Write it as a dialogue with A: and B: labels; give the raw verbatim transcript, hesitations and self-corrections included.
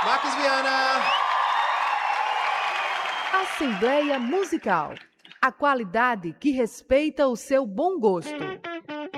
A: Marques Viana.
B: Assembleia Musical. A qualidade que respeita o seu bom gosto.